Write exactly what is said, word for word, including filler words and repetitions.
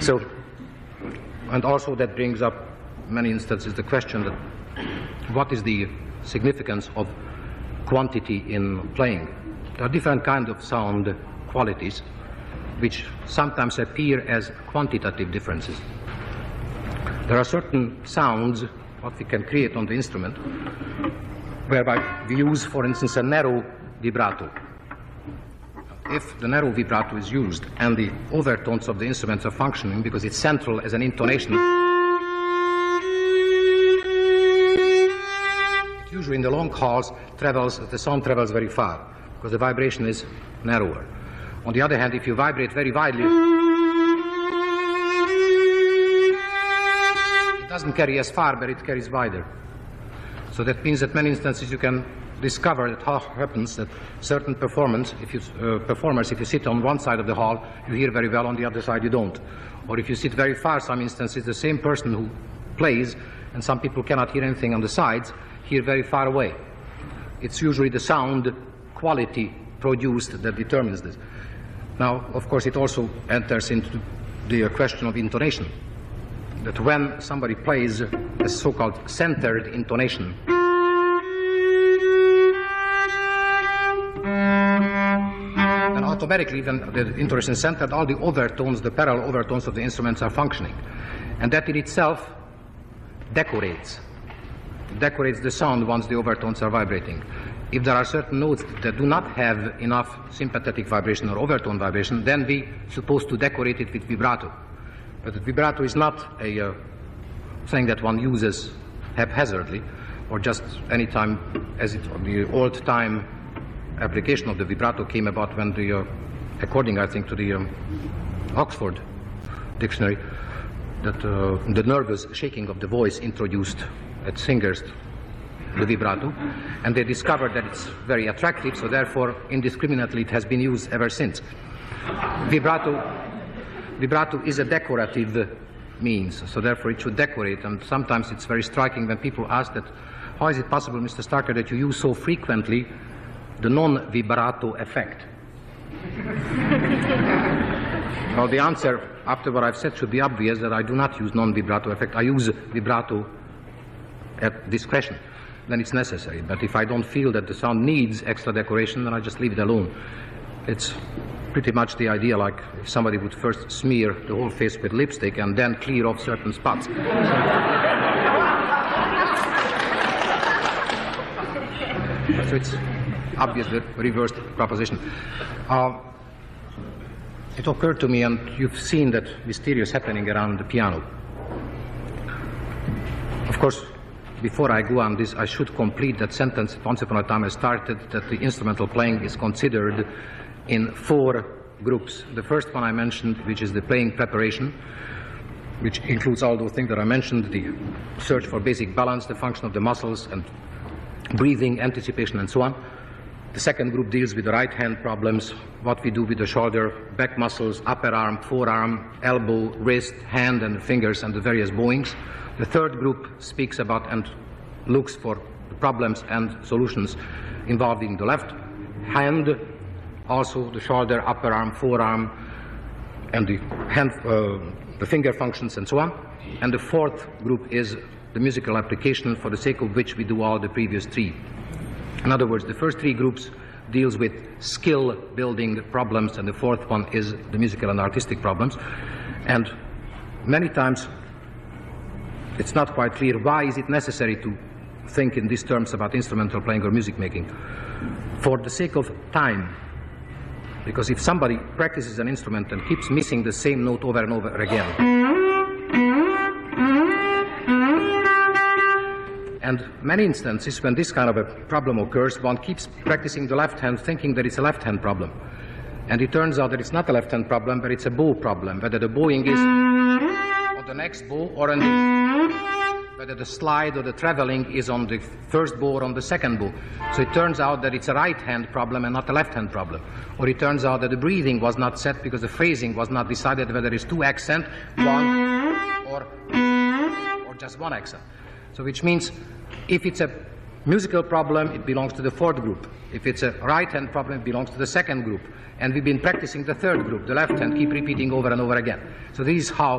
So, and also that brings up many instances the question that what is the significance of quantity in playing? There are different kinds of sound qualities which sometimes appear as quantitative differences. There are certain sounds what we can create on the instrument whereby we use, for instance, a narrow vibrato. If the narrow vibrato is used and the overtones of the instruments are functioning because it's central as an intonation, usually in the long halls travels, the sound travels very far because the vibration is narrower. On the other hand, if you vibrate very widely, it doesn't carry as far, but it carries wider. So that means that many instances you can discover that how happens that certain performance, if you, uh, performers, if you sit on one side of the hall, you hear very well, on the other side you don't. Or if you sit very far, some instances, the same person who plays, and some people cannot hear anything on the sides, hear very far away. It's usually the sound quality produced that determines this. Now, of course, it also enters into the question of intonation, that when somebody plays a so-called centered intonation, then automatically, when the intonation is centered, all the overtones, the parallel overtones of the instruments are functioning. And that in itself decorates, decorates the sound once the overtones are vibrating. If there are certain notes that do not have enough sympathetic vibration or overtone vibration, then we are supposed to decorate it with vibrato. But the vibrato is not a uh, thing that one uses haphazardly or just any time, as it, the old-time application of the vibrato came about when the, uh, according, I think, to the um, Oxford Dictionary, that uh, the nervous shaking of the voice introduced at singers the vibrato, and they discovered that it's very attractive, so therefore indiscriminately it has been used ever since. Vibrato, vibrato is a decorative means, so therefore it should decorate, and sometimes it's very striking when people ask that, how is it possible, Mister Starker, that you use so frequently the non-vibrato effect? Well, the answer, after what I've said, should be obvious, that I do not use non-vibrato effect. I use vibrato at discretion. Then it's necessary. But if I don't feel that the sound needs extra decoration, then I just leave it alone. It's pretty much the idea like if somebody would first smear the whole face with lipstick and then clear off certain spots. So it's obviously the reversed proposition. Uh, it occurred to me, and you've seen that mysterious happening around the piano. Of course, before I go on this, I should complete that sentence. Once upon a time I started that the instrumental playing is considered in four groups. The first one I mentioned, which is the playing preparation, which includes all those things that I mentioned, the search for basic balance, the function of the muscles, and breathing, anticipation, and so on. The second group deals with the right hand problems, what we do with the shoulder, back muscles, upper arm, forearm, elbow, wrist, hand, and fingers, and the various bowings. The third group speaks about and looks for problems and solutions involving the left hand, also the shoulder, upper arm, forearm, and the hand, uh, the finger functions, and so on. And the fourth group is the musical application, for the sake of which we do all the previous three. In other words, the first three groups deals with skill building problems, and the fourth one is the musical and artistic problems. And many times it's not quite clear why is it necessary to think in these terms about instrumental playing or music making. For the sake of time. Because if somebody practices an instrument and keeps missing the same note over and over again, and many instances when this kind of a problem occurs, one keeps practicing the left hand thinking that it's a left hand problem. And it turns out that it's not a left hand problem, but it's a bow problem, whether the bowing is on the next bow or on the, whether the slide or the traveling is on the first bow or on the second bow. So it turns out that it's a right hand problem and not a left hand problem. Or it turns out that the breathing was not set because the phrasing was not decided whether it's two accent, one, or, or just one accent. So which means if it's a musical problem, it belongs to the fourth group. If it's a right hand problem, it belongs to the second group. And we've been practicing the third group, the left hand, keep repeating over and over again. So this is how